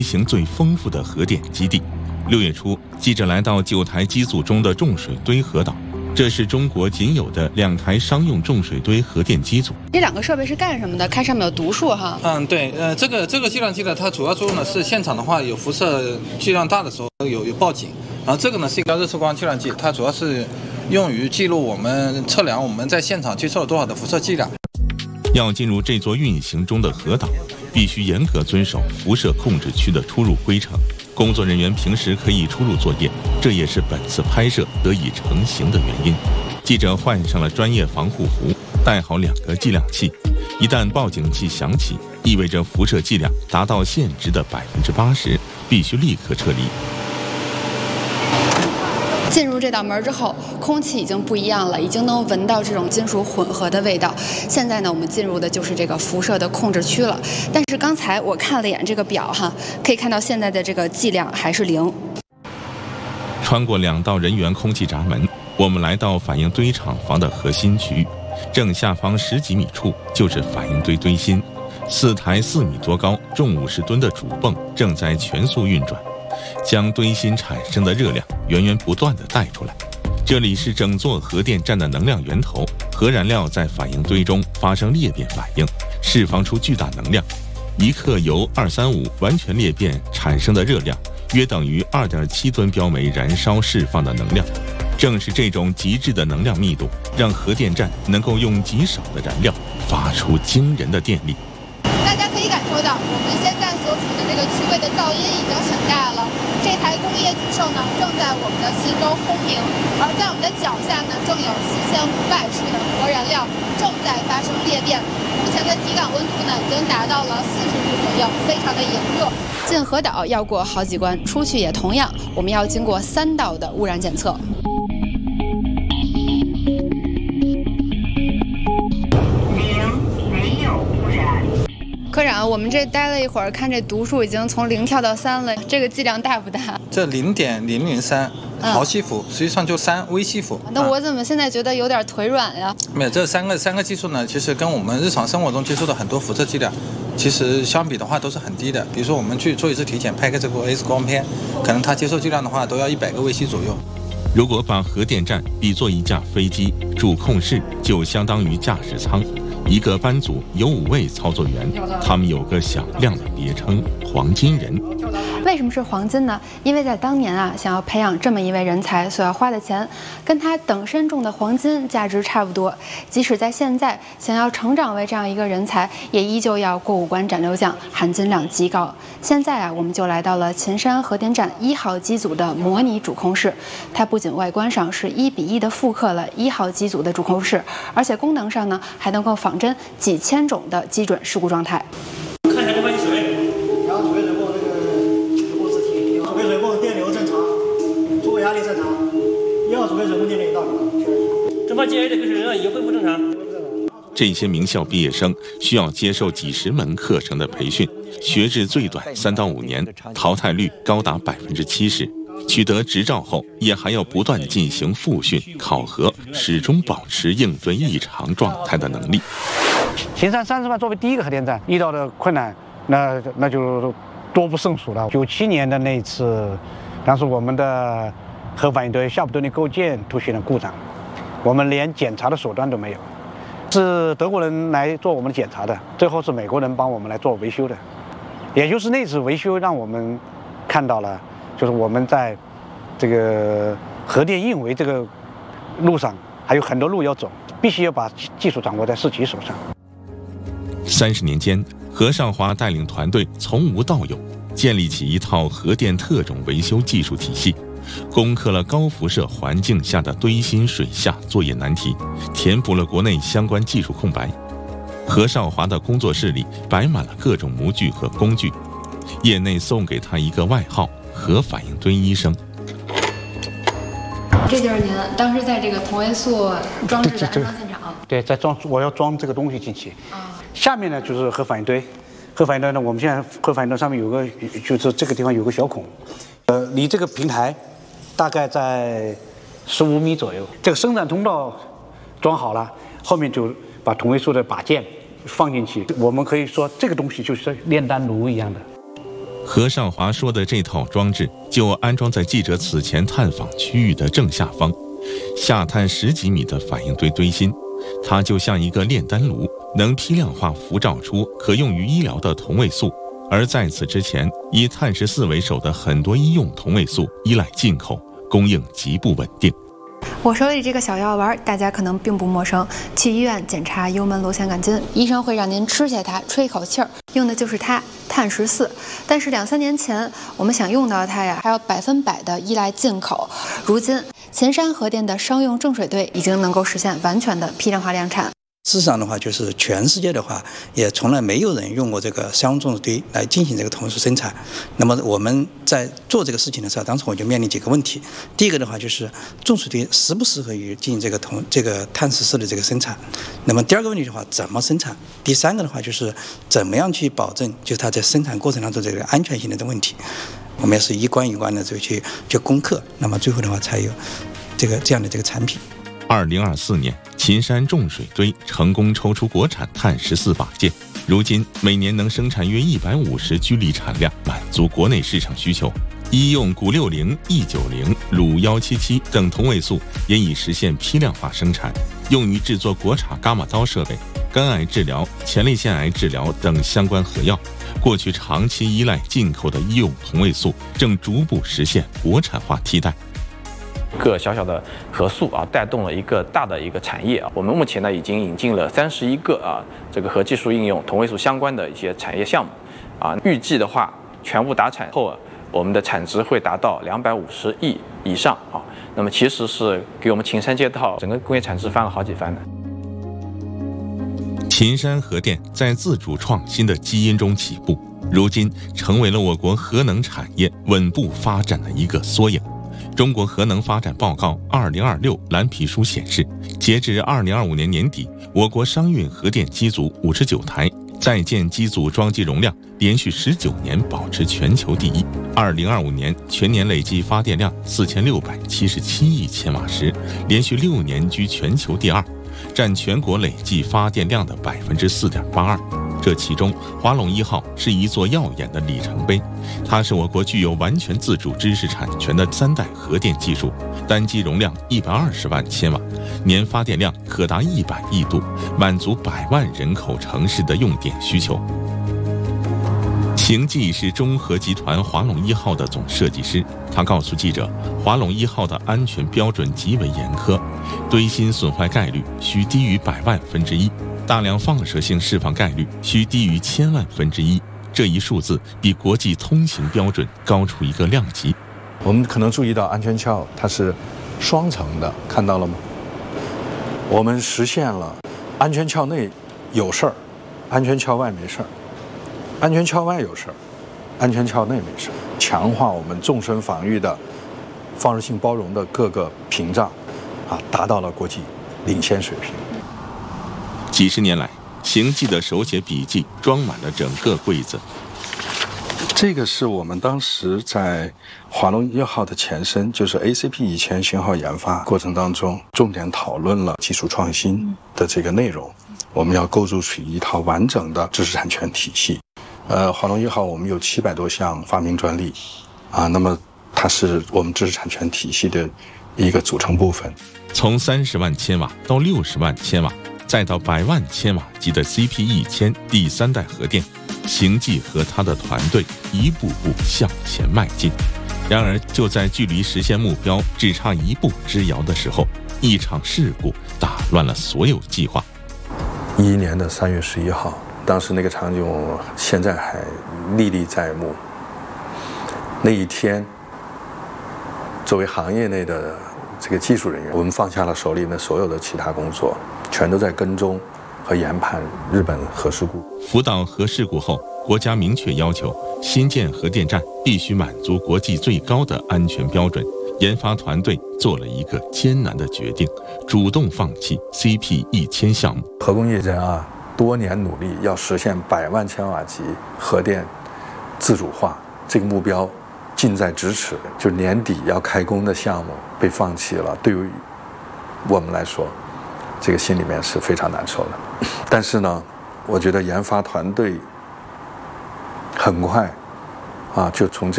型最丰富的核电基地。6月初，记者来到9台机组中的重水堆核岛，这是中国仅有的2台商用重水堆核电机组。 这2个设备是干什么的？看上面有读数哈。 对，这个计量机呢，它主要作用呢是现场的话有辐射剂量大的时候有报警，然后这个呢是一个热测光计量计，它主要是用于记录测量我们在现场接受了多少的辐射剂量。 要进入这座运行中的核岛，必须严格遵守辐射控制区的出入规程。工作人员平时可以出入作业，这也是本次拍摄得以成型的原因。记者换上了专业防护服，带好2个计量器。一旦报警器响起，意味着辐射剂量达到限值的80%，必须立刻撤离。 进入这道门之后，空气已经不一样了，已经能闻到这种金属混合的味道。现在呢，我们进入的就是这个辐射的控制区了。但是刚才我看了一眼这个表哈，可以看到现在的这个剂量还是0。 穿过2道人员空气闸门，我们来到反应堆厂房的核心区域，正下方10几米处就是反应堆堆芯，4台4米多高、重50吨的主泵正在全速运转，将堆芯产生的热量源源不断地带出来。这里是整座核电站的能量源头，核燃料在反应堆中发生裂变反应，释放出巨大能量。1克铀235完全裂变产生的热量约等于2.7吨标煤燃烧释放的能量。正是这种极致的能量密度，让核电站能够用极少的燃料发出惊人的电力。 大家可以感受到，我们现在所处的这个区位的噪音已经很大了。这台工业巨兽呢，正在我们的四周轰鸣，而在我们的脚下呢，正有4500式的核燃料正在发生裂变。目前的体感温度呢，已经达到了40度左右，非常的炎热。进核岛要过好几关，出去也同样，我们要经过3道的污染检测。科长，我们这待了一会儿，看这读数已经从0跳到3了，这个剂量大不大？ 这0.003毫西弗，实际上就3微西弗。 那我怎么现在觉得有点腿软呀？ 没有，这三个技术呢，其实跟我们日常生活中接触的很多辐射剂量，其实相比的话都是很低的。比如说我们去做一次体检，拍个这个 X 光片，可能它接受剂量的话都要100个微西左右。 如果把核电站比作一架飞机，主控室就相当于驾驶舱。1个班组有5位操作员，他们有个响亮的别称“黄金人”。 为什么是黄金呢？因为在当年啊，想要培养这么一位人才所要花的钱，跟他等身重的黄金价值差不多。即使在现在，想要成长为这样一个人才，也依旧要过5关斩六将，含金量极高。现在啊，我们就来到了秦山核电站1号机组的模拟主控室。它不仅外观上是1比1的复刻了1号机组的主控室，而且功能上呢，还能够仿真几千种的基准事故状态。 看一下这块水，然后主位水泵这个主控字体，主位水泵电流正常，出位压力正常，1号主位水泵电流到底了，蒸发机 A 的跟水热已经恢复正常。 这些名校毕业生需要接受几十门课程的培训，学制最短3到5年，淘汰率高达70%。取得执照后，也还要不断进行复训考核，始终保持应对异常状态的能力。 秦山30万作为第1个核电站遇到的困难，那就多不胜数了。97年的那一次，当时我们的核反应堆下部动力构件出现了故障，我们连检查的手段都没有，是德国人来做我们的检查的，最后是美国人帮我们来做维修的。也就是那次维修让我们看到了，就是我们在这个核电运维这个路上还有很多路要走，必须要把技术掌握在自己手上。 30年间，何少华带领团队从无到有，建立起一套核电特种维修技术体系，攻克了高辐射环境下的堆芯水下作业难题，填补了国内相关技术空白。何少华的工作室里摆满了各种模具和工具，业内送给他一个外号“核反应堆医生”。 这就是您当时在这个同位素装置的安装现场。 对，我要装这个东西进去。下面呢就是核反应堆，核反应堆呢，我们现在核反应堆上面有个，就是这个地方有个小孔，离这个平台大概在15米左右。这个生产通道装好了，后面就把同位素的把件放进去。我们可以说这个东西就是炼丹炉一样的。 何少华说的这套装置就安装在记者此前探访区域的正下方，下探10几米的反应堆堆芯，它就像一个炼丹炉，能批量化辐照出可用于医疗的同位素。而在此之前，以碳14为首的很多医用同位素依赖进口，供应极不稳定。 我手里这个小药丸，大家可能并不陌生。去医院检查幽门螺旋杆菌，医生会让您吃下它，吹一口气儿，用的就是它，碳14。但是2、3年前，我们想用到它呀，还要100%的依赖进口。如今，秦山核电的商用正水堆已经能够实现完全的批量化量产。 事实上的话，就是全世界的话，也从来没有人用过这个商用种植堆来进行这个同位素生产。那么我们在做这个事情的时候，当时我就面临几个问题。第一个的话，就是种水堆适不适合于进行这个碳14的这个生产？那么第二个问题的话，怎么生产？第三个的话，就是怎么样去保证就是它在生产过程当中这个安全性的问题？我们也是一关一关的去攻克，那么最后的话才有这样的这个产品。 2024年，秦山种水堆成功抽出国产碳14靶件，如今每年能生产约150居里产量，满足国内市场需求。医用钴60、E90、鲁177等同位素也已实现批量化生产，用于制作国产伽马刀设备、肝癌治疗、前列腺癌治疗等相关核药。过去长期依赖进口的医用同位素，正逐步实现国产化替代。 一个小小的核素带动了一个大的一个产业我们目前呢已经引进了31个这个核技术应用同位素相关的一些产业项目预计的话全部达产后我们的产值会达到250亿以上那么其实是给我们秦山街道整个工业产值翻了好几番的。 秦山核电在自主创新的基因中起步，如今成为了我国核能产业稳步发展的一个缩影。中国核能发展报告2026蓝皮书显示，截至2025年年底，我国商运核电机组59台，在建机组装机容量连续19年保持全球第一。2025年全年累计发电量4677亿千瓦时，连续6年居全球第二，占全国累计发电量的4.82%。这其中，华龙1号是一座耀眼的里程碑。它是我国具有完全自主知识产权的3代核电技术，单机容量120万千瓦，年发电量可达100亿度，满足100万人口城市的用电需求。邢继是中核集团华龙1号的总设计师，他告诉记者，华龙1号的安全标准极为严苛，堆芯损坏概率需低于100万分之一，大量放射性释放概率需低于1000万分之一，这一数字比国际通行标准高出一个量级。 我们可能注意到安全壳它是双层的，看到了吗？我们实现了安全壳内有事儿，安全壳外没事儿；安全壳外有事儿，安全壳内没事儿，强化我们纵深防御的放射性包容的各个屏障，达到了国际领先水平。 几十年来，邢继的手写笔记装满了整个柜子。 这个是我们当时在华龙1号的前身，就是 ACP1000型号研发过程当中，重点讨论了技术创新的这个内容。我们要构筑出一套完整的知识产权体系。华龙1号我们有700多项发明专利，那么它是我们知识产权体系的一个组成部分。 从30万千瓦到60万千瓦，再到100万千瓦级的 CP1000第3代核电，邢继和他的团队一步步向前迈进。然而，就在距离实现目标只差1步之遥的时候，一场事故打乱了所有计划。 2011年的3月11号，当时那个场景我现在还历历在目。那一天，作为行业内的这个技术人员，我们放下了手里的所有的其他工作，全都在跟踪和研判日本核事故。 福岛核事故后，国家明确要求新建核电站必须满足国际最高的安全标准。研发团队做了一个艰难的决定，主动放弃 CP1000项目。 核工业人多年努力要实现100万千瓦级核电自主化，这个目标近在咫尺，就年底要开工的项目被放弃了，对于我们来说，这个心里面是非常难受的。但是呢，我觉得研发团队很快啊，就从这